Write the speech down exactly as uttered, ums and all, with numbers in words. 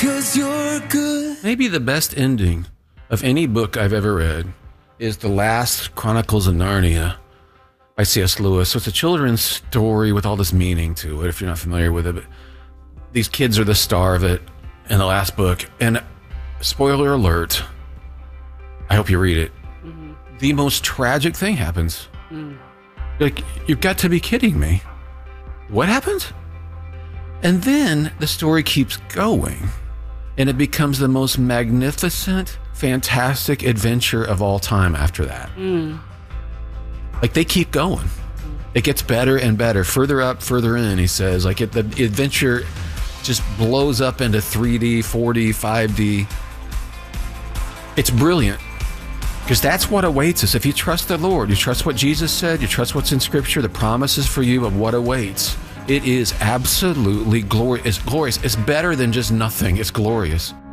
'cause you're good. Maybe the best ending of any book I've ever read is The Last Chronicles of Narnia by C S Lewis. So it's a children's story with all this meaning to it, if you're not familiar with it. But these kids are the star of it in the last book. And spoiler alert, I hope you read it. Mm-hmm. The most tragic thing happens. Mm. Like, you've got to be kidding me. What happens? And then the story keeps going, and it becomes the most magnificent, fantastic adventure of all time after that. Mm. Like, they keep going. It gets better and better, further up, further in, he says. Like, it, the adventure just blows up into three D, four D, five D. It's brilliant, because that's what awaits us. If you trust the Lord, you trust what Jesus said, you trust what's in Scripture, the promises for you of what awaits. It is absolutely glorious. It's glorious. It's better than just nothing. It's glorious.